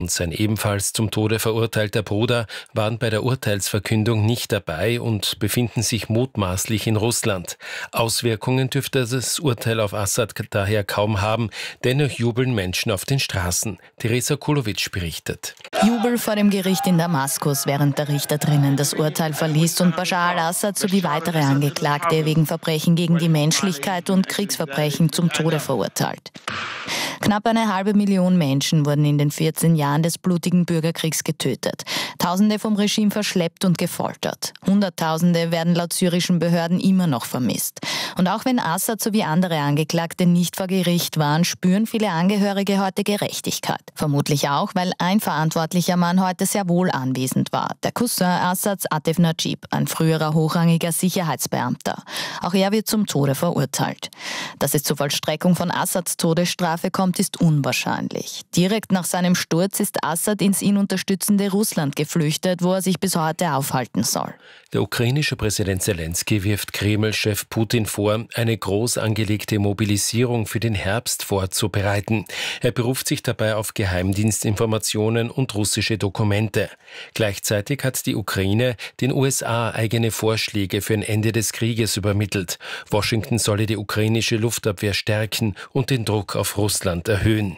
und sein ebenfalls zum Tode verurteilter Bruder waren bei der Urteilsverkündung nicht dabei und befinden sich mutmaßlich in Russland. Auswirkungen dürfte das Urteil auf Assad daher kaum haben, dennoch jubeln Menschen auf den Straßen. Teresa Kulowitsch berichtet. Jubel vor dem Gericht in Damaskus, während der Richter drinnen das Urteil verliest und Bashar al-Assad sowie weitere Angeklagte wegen Verbrechen gegen die Menschlichkeit und Kriegsverbrechen zum Tode verurteilt. Knapp 1,5 Million Menschen wurden in den 14 Jahren des blutigen Bürgerkriegs getötet. Tausende vom Regime verschleppt und gefoltert. Hunderttausende werden laut syrischen Behörden immer noch vermisst. Und auch wenn Assad sowie andere Angeklagte nicht vor Gericht waren, spüren viele Angehörige heute Gerechtigkeit. Vermutlich auch, weil ein verantwortlicher Mann heute sehr wohl anwesend war. Der Cousin Assads Atef Najib, ein früherer hochrangiger Sicherheitsbeamter. Auch er wird zum Tode verurteilt. Dass es zur Vollstreckung von Assads Todesstrafe kommt, ist unwahrscheinlich. Direkt nach seinem Sturz ist Assad ins ihn unterstützende Russland geflüchtet, wo er sich bis heute aufhalten soll. Der ukrainische Präsident Zelensky wirft Kreml-Chef Putin vor, eine groß angelegte Mobilisierung für den Herbst vorzubereiten. Er beruft sich dabei auf Geheimdienstinformationen und russische Dokumente. Gleichzeitig hat die Ukraine den USA eigene Vorschläge für ein Ende des Krieges übermittelt. Washington solle die ukrainische Luftabwehr stärken und den Druck auf Russland erhöhen.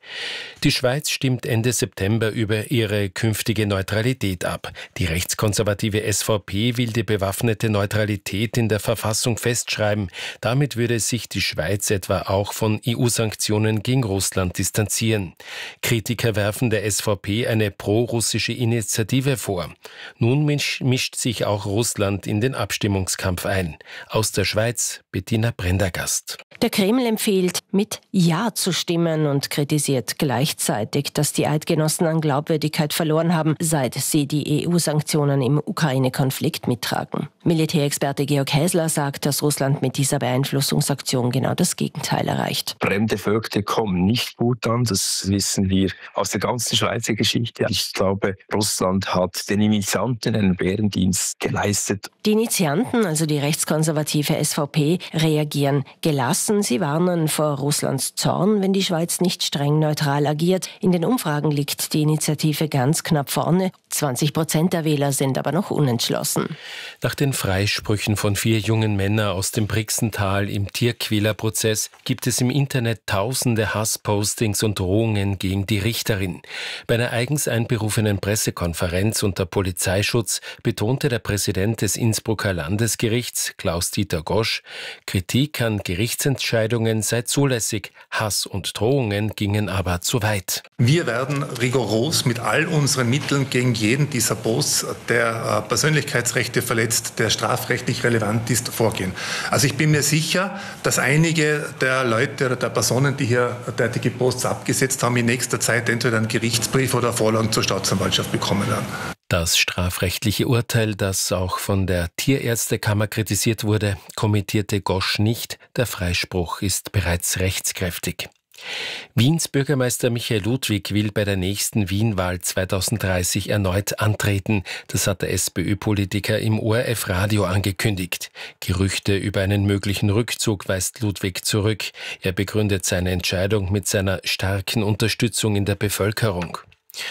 Die Schweiz stimmt Ende September über ihre künftige Neutralität ab. Die rechtskonservative SVP will die bewaffnete Neutralität in der Verfassung festschreiben. Damit würde sich die Schweiz etwa auch von EU-Sanktionen gegen Russland distanzieren. Kritiker werfen der SVP eine pro-russische Initiative vor. Nun mischt sich auch Russland in den Abstimmungskampf ein. Aus der Schweiz Bettina Prendergast. Der Kreml empfiehlt, mit Ja zu stimmen und kritisiert gleichzeitig, dass die Eidgenossen an Glaubwürdigkeit verloren haben, seit sie die EU-Sanktionen im Ukraine-Konflikt mittragen. Militärexperte Georg Häsler sagt, dass Russland mit dieser Beeinflussungsaktion genau das Gegenteil erreicht. Fremde Völker kommen nicht gut an, das wissen wir aus der ganzen Schweizer Geschichte. Ich glaube, Russland hat den Initianten einen Bärendienst geleistet. Die Initianten, also die rechtskonservative SVP, reagieren gelassen. Sie warnen vor Russlands Zorn, wenn die Schweiz nicht streng neutral agiert. In den Umfragen liegt die Initiative ganz knapp vorne. 20% der Wähler sind aber noch unentschlossen. Nach den Freisprüchen von 4 jungen Männern aus dem Brixental im Tierquälerprozess gibt es im Internet tausende Hasspostings und Drohungen gegen die Richterin. Bei einer eigens einberufenen Pressekonferenz unter Polizeischutz betonte der Präsident des Innsbrucker Landesgerichts, Klaus-Dieter Gosch, Kritik an Gerichtsentscheidungen sei zulässig, Hass und Drohungen gingen aber zu weit. Wir werden rigoros mit all unseren Mitteln gegen jeden dieser Posts, der Persönlichkeitsrechte verletzt, der strafrechtlich relevant ist, vorgehen. Also ich bin mir sicher, dass einige der Leute oder der Personen, die hier derartige Posts abgesetzt haben, in nächster Zeit entweder einen Gerichtsbrief oder Vorlagen zur Staatsanwaltschaft bekommen werden. Das strafrechtliche Urteil, das auch von der Tierärztekammer kritisiert wurde, kommentierte Gosch nicht. Der Freispruch ist bereits rechtskräftig. Wiens Bürgermeister Michael Ludwig will bei der nächsten Wien-Wahl 2030 erneut antreten. Das hat der SPÖ-Politiker im ORF-Radio angekündigt. Gerüchte über einen möglichen Rückzug weist Ludwig zurück. Er begründet seine Entscheidung mit seiner starken Unterstützung in der Bevölkerung.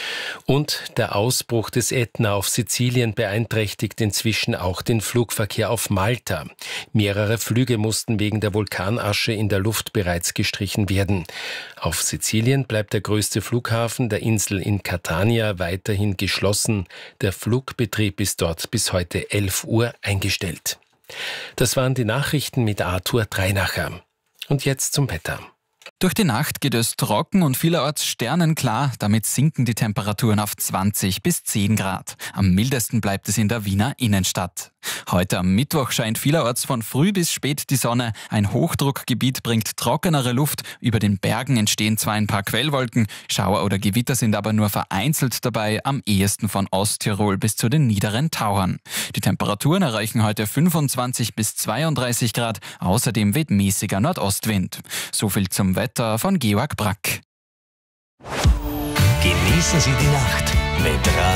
Und der Ausbruch des Ätna auf Sizilien beeinträchtigt inzwischen auch den Flugverkehr auf Malta. Mehrere Flüge mussten wegen der Vulkanasche in der Luft bereits gestrichen werden. Auf Sizilien bleibt der größte Flughafen der Insel in Catania weiterhin geschlossen. Der Flugbetrieb ist dort bis heute 11 Uhr eingestellt. Das waren die Nachrichten mit Arthur Dreinacher. Und jetzt zum Wetter. Durch die Nacht geht es trocken und vielerorts sternenklar. Damit sinken die Temperaturen auf 20 bis 10 Grad. Am mildesten bleibt es in der Wiener Innenstadt. Heute am Mittwoch scheint vielerorts von früh bis spät die Sonne. Ein Hochdruckgebiet bringt trockenere Luft. Über den Bergen entstehen zwar ein paar Quellwolken. Schauer oder Gewitter sind aber nur vereinzelt dabei, am ehesten von Osttirol bis zu den niederen Tauern. Die Temperaturen erreichen heute 25 bis 32 Grad. Außerdem weht mäßiger Nordostwind. So viel zum Wetter von Georg Brack. Genießen Sie die Nacht mit